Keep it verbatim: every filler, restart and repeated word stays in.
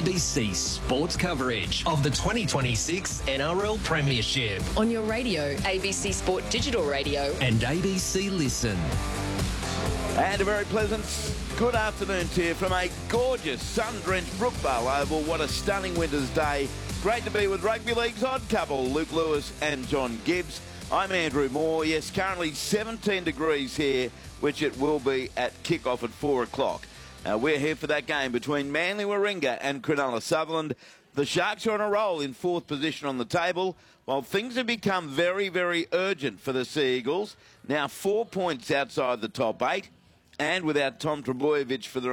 B C sports coverage of the twenty twenty-six N R L Premiership on your radio, A B C Sport Digital Radio and A B C Listen. And a very pleasant good afternoon to you from a gorgeous sun-drenched Brookvale Oval. What a stunning winter's day. Great to be with Rugby League's odd couple, Luke Lewis and John Gibbs. I'm Andrew Moore. Yes, currently seventeen degrees here, which it will be at kick-off at four o'clock. Uh, we're here for that game between Manly Warringah and Cronulla Sutherland. The Sharks are on a roll in fourth position on the table, while things have become very, very urgent for the Sea Eagles. Now four points outside the top eight, and without Tom Trbojevic for the